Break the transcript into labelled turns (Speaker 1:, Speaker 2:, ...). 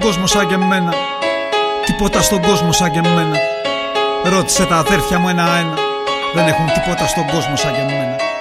Speaker 1: κόσμο σαν και εμένα. Τίποτα στον κόσμο σαν και εμένα. Ρώτησε τα αδέρφια μου ένα-ένα. Δεν έχουν τίποτα στον κόσμο σαν και εμένα.